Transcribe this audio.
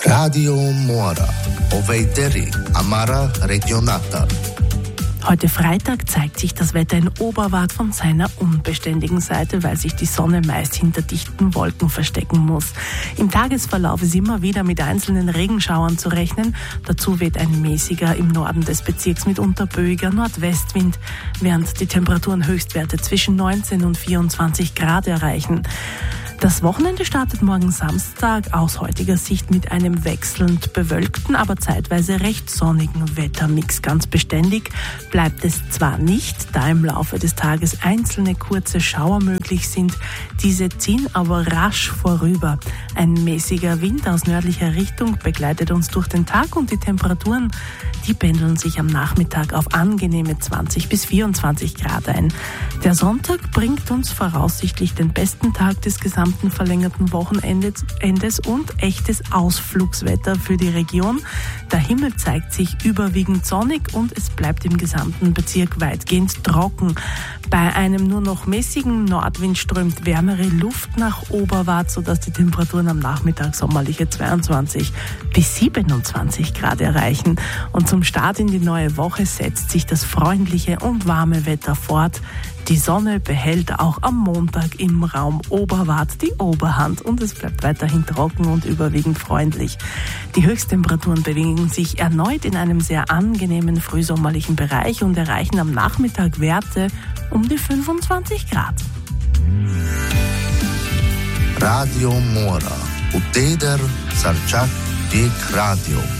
Radio Mora, Oveiteri, Amara Regionata. Heute Freitag zeigt sich das Wetter in Oberwart von seiner unbeständigen Seite, weil sich die Sonne meist hinter dichten Wolken verstecken muss. Im Tagesverlauf ist immer wieder mit einzelnen Regenschauern zu rechnen. Dazu weht ein mäßiger, im Norden des Bezirks mitunter böiger Nordwestwind, während die Temperaturen Höchstwerte zwischen 19 und 24 Grad erreichen. Das Wochenende startet morgen Samstag aus heutiger Sicht mit einem wechselnd bewölkten, aber zeitweise recht sonnigen Wettermix. Ganz beständig bleibt es zwar nicht, da im Laufe des Tages einzelne kurze Schauer möglich sind. Diese ziehen aber rasch vorüber. Ein mäßiger Wind aus nördlicher Richtung begleitet uns durch den Tag und die Temperaturen, die pendeln sich am Nachmittag auf angenehme 20 bis 24 Grad ein. Der Sonntag bringt uns voraussichtlich den besten Tag des gesamten verlängerten Wochenendes und echtes Ausflugswetter für die Region. Der Himmel zeigt sich überwiegend sonnig und es bleibt im gesamten Bezirk weitgehend trocken. Bei einem nur noch mäßigen Nordwind strömt wärmere Luft nach Oberwart, sodass die Temperaturen am Nachmittag sommerliche 22 bis 27 Grad erreichen. Und zum Start in die neue Woche setzt sich das freundliche und warme Wetter fort. Die Sonne behält auch am Montag im Raum Oberwart die Oberhand und es bleibt weiterhin trocken und überwiegend freundlich. Die Höchsttemperaturen bewegen sich erneut in einem sehr angenehmen frühsommerlichen Bereich und erreichen am Nachmittag Werte um die 25 Grad. Radio Mora, Uteder Sarchak Dik Radio.